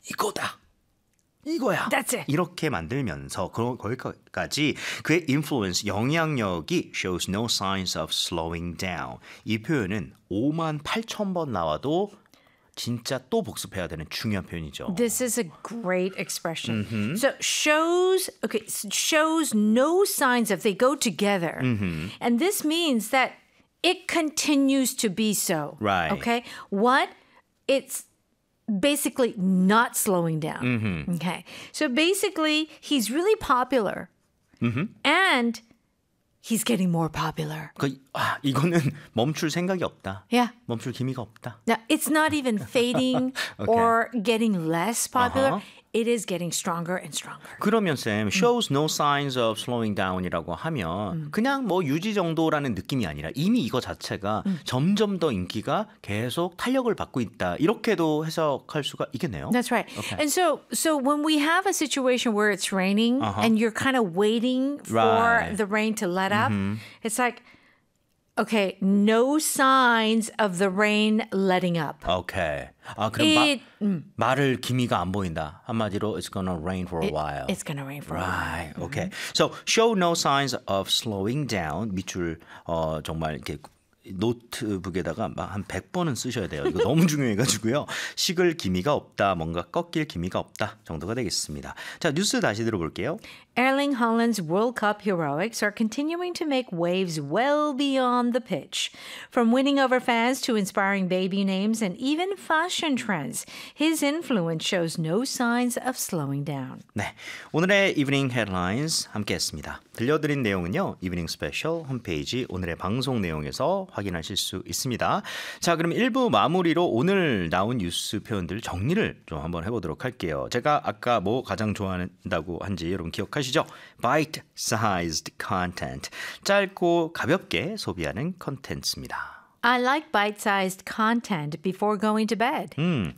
이거다. 이거야. That's it. 이렇게 만들면서 거기까지 그의 influence, 영향력이 shows no signs of slowing down. 이 표현은 58,000번 나와도 진짜 또 복습해야 되는 중요한 표현이죠. This is a great expression. So shows no signs of they go together. And this means that it continues to be so. Right. Okay? It's basically not slowing down. Okay. So basically, he's really popular. And he's getting more popular. 이거는 멈출 생각이 없다. Yeah. 멈출 기미가 없다. Now, it's not even fading or getting less popular. It is getting stronger and stronger. 그러면 쌤, shows no signs of slowing down이라고 하면 그냥 뭐 유지 정도라는 느낌이 아니라 이미 이거 자체가 점점 더 인기가 계속 탄력을 받고 있다. 이렇게도 해석할 수가 있겠네요. That's right. Okay. And so when we have a situation where it's raining and you're kind of waiting for Right. the rain to let up, it's like, okay, no signs of the rain letting up. 오케이. 그럼 말을 기미가 안 보인다. 한마디로 it's gonna rain for a while. It's going to rain for a while. Right. Okay. So show no signs of slowing down. 밑줄 정말 이렇게 노트북에다가 막 한 100번은 쓰셔야 돼요. 이거 너무 중요해가지고요. 식을 기미가 없다, 뭔가 꺾일 기미가 없다 정도가 되겠습니다. 자, 뉴스 다시 들어볼게요. Erling Haaland's World Cup heroics are continuing to make waves well beyond the pitch. From winning over fans to inspiring baby names and even fashion trends, his influence shows no signs of slowing down. 네, 오늘의 이브닝 헤드라인스 함께했습니다. 들려드린 내용은요, 이브닝 스페셜 홈페이지 오늘의 방송 내용에서 확인하실 수 있습니다. 자, 그럼 1부 마무리로 오늘 나온 뉴스 표현들 정리를 좀 한번 해보도록 할게요. 제가 아까 뭐 가장 좋아한다고 한지 여러분 기억하시죠? Bite-sized content. 짧고 가볍게 소비하는 컨텐츠입니다. I like bite-sized content before going to bed.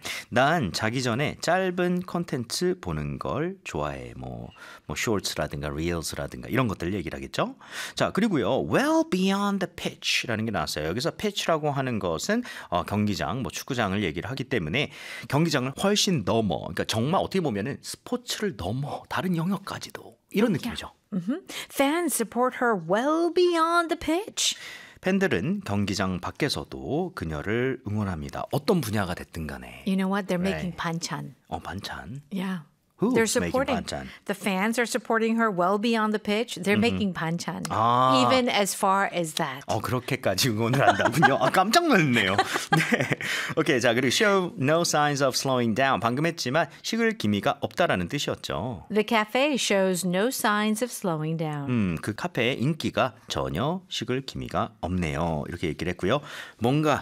난 자기 전에 짧은 컨텐츠 보는 걸 좋아해. 뭐 shorts라든가 reels라든가 이런 것들 얘기를 하겠죠. 자, 그리고요. well beyond the pitch라는 게 나왔어요. 여기서 pitch라고 하는 것은 경기장, 뭐 축구장을 얘기를 하기 때문에 경기장을 훨씬 넘어. 그러니까 정말 어떻게 보면은 스포츠를 넘어 다른 영역까지도 이런 느낌이죠. Fans support her well beyond the pitch. 팬들은 경기장 밖에서도 그녀를 응원합니다. 어떤 분야가 됐든 간에. You know what? They're Right. making banchan. 반찬. Yeah. Who's They're making supporting. banchan? The fans are supporting her well beyond the pitch. They're making banchan. 아. Even as far as that. 그렇게까지 응원을 한다군요. 깜짝 놀랐네요. 네. 오케이, 자, 그리고 show no signs of slowing down. 방금 했지만 식을 기미가 없다라는 뜻이었죠. The cafe shows no signs of slowing down. 그 카페의 인기가 전혀 식을 기미가 없네요. 이렇게 얘기를 했고요. 뭔가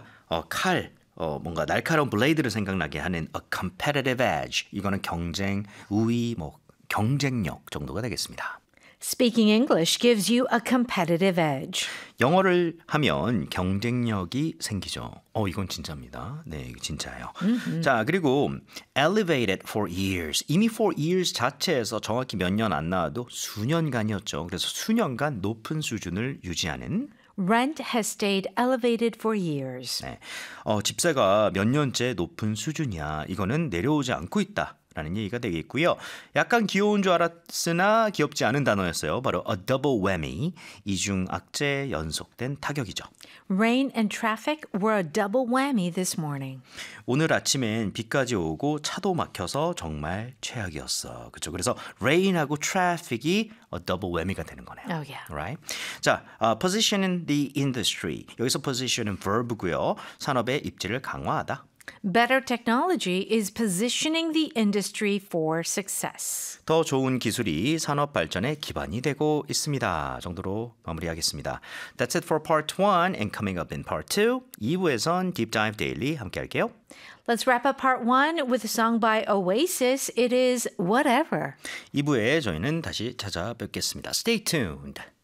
뭔가 날카로운 블레이드를 생각나게 하는 a competitive edge. 이거는 경쟁, 우위, 경쟁력 정도가 되겠습니다. Speaking English gives you a competitive edge. 영어를 하면 경쟁력이 생기죠. 이건 진짜입니다. 네, 이거 진짜예요. 자, 그리고 elevated for years. 이미 for years 자체에서 정확히 몇 년 안 나와도 수년간이었죠. 그래서 수년간 높은 수준을 유지하는 Rent has stayed elevated for years. 네. 집세가 몇 년째 높은 수준이야. 이거는 내려오지 않고 있다. 라는 얘기가 되겠고요. 약간 귀여운 줄 알았으나 귀엽지 않은 단어였어요. 바로 a double whammy. 이중 악재 연속된 타격이죠. Rain and traffic were a double whammy this morning. 오늘 아침엔 비까지 오고 차도 막혀서 정말 최악이었어. 그렇죠? 그래서 rain하고 traffic이 a double whammy가 되는 거네요. Oh, yeah. Right? 자, position in the industry. 여기서 position은 verb고요. 산업의 입지를 강화하다. Better technology is positioning the industry for success. 더 좋은 기술이 산업 발전의 기반이 되고 있습니다. 정도로 마무리하겠습니다. That's it for part 1 and coming up in part 2. 2부에선 Deep Dive Daily 함께 할게요. Let's wrap up part 1 with a song by Oasis. It is Whatever. 2부에 저희는 다시 찾아뵙겠습니다. Stay tuned.